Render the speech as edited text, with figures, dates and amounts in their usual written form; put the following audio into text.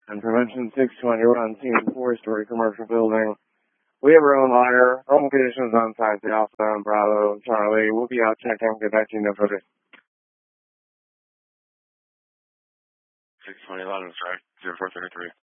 And Prevention 620, we're on scene, 4-story commercial building. We have our own wire. Home conditions on site, the Alpha and Bravo, Charlie. We'll be out checking. Get back to you in a photo. 620, sorry, 0433.